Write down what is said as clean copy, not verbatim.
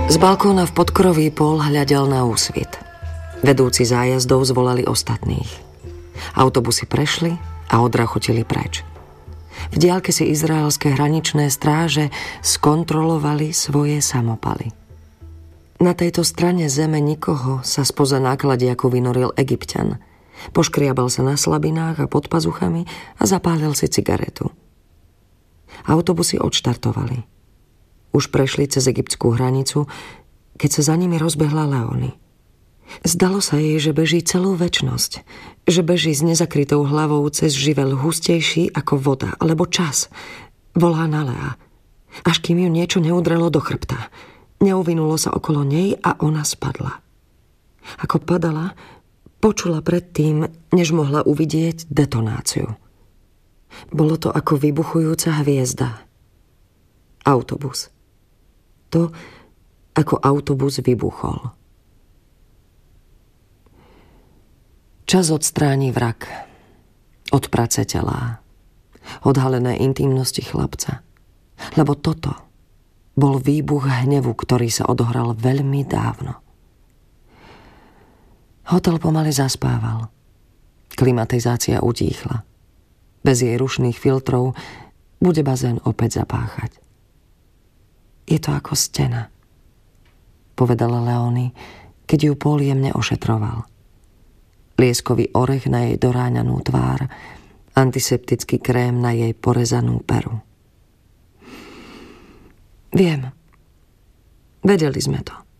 Z balkóna v podkroví Paul hľadel na úsvit. Vedúci zájazdov zvolali ostatných. Autobusy prešli a odrachotili preč. V diaľke si izraelské hraničné stráže skontrolovali svoje samopaly. Na tejto strane zeme nikoho sa spoza nákladiaku vynoril Egypťan. Poškriabal sa na slabinách a pod pazuchami a zapálil si cigaretu. Autobusy odštartovali. Už prešli cez egyptskú hranicu, keď sa za nimi rozbehla Leonie. Zdalo sa jej, že beží celú večnosť, že beží s nezakrytou hlavou cez živel hustejší ako voda, alebo čas. Volá na Lea. Až kým ju niečo neudrelo do chrbta. Neuvinulo sa okolo nej a ona spadla. Ako padala, počula predtým, než mohla uvidieť detonáciu. Bolo to ako vybuchujúca hviezda. Autobus. To, ako autobus vybuchol. Čas odstráni vrak. Odprace telá. Odhalené intimnosti chlapca. Lebo toto bol výbuch hnevu, ktorý sa odohral veľmi dávno. Hotel pomaly zaspával. Klimatizácia utíchla. Bez jej rušných filtrov bude bazén opäť zapáchať. Je to ako stena, povedala Leonie, keď ju Paul jemne ošetroval. Lieskový orech na jej doráňanú tvár, antiseptický krém na jej porezanú peru. Viem. Vedeli sme to.